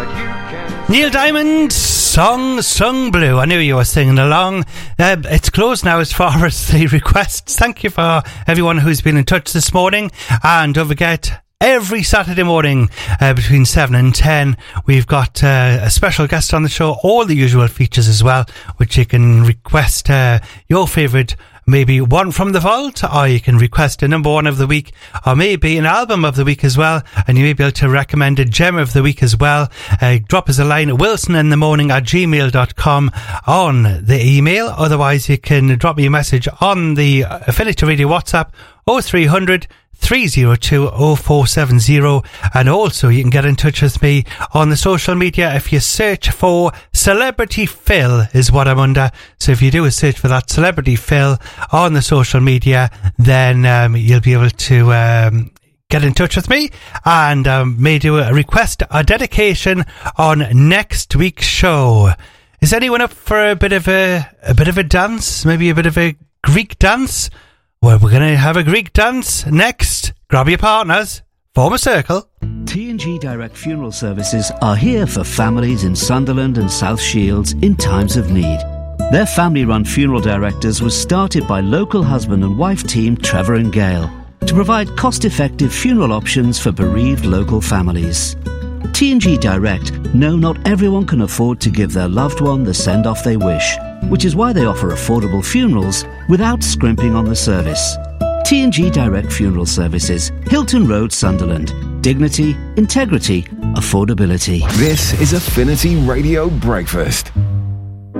Neil Diamond, Song Sung Blue. I knew you were singing along. It's closed now as far as the requests. Thank you for everyone who's been in touch this morning. And don't forget, every Saturday morning between 7 and 10, we've got a special guest on the show. All the usual features as well, which you can request your favourite, maybe one from the vault, or you can request a number one of the week, or maybe an album of the week as well, and you may be able to recommend a gem of the week as well. Drop us a line at wilsoninthemorning@gmail.com on the email. Otherwise, you can drop me a message on the Affinity Radio WhatsApp 0300 302 0470, and also you can get in touch with me on the social media if you search for Celebrity Phil is what I'm under. So if you do a search for that, Celebrity Phil, on the social media, then you'll be able to get in touch with me and may do a request, a dedication on next week's show. Is anyone up for a bit of a dance? Maybe a bit of a Greek dance? Well, we're going to have a Greek dance next. Grab your partners, form a circle. T&G Direct Funeral Services are here for families in Sunderland and South Shields in times of need. Their family-run funeral directors was started by local husband and wife team Trevor and Gail to provide cost-effective funeral options for bereaved local families. T&G Direct know not everyone can afford to give their loved one the send-off they wish, which is why they offer affordable funerals without scrimping on the service. T&G Direct Funeral Services, Hilton Road, Sunderland. Dignity, integrity, affordability. This is Affinity Radio Breakfast.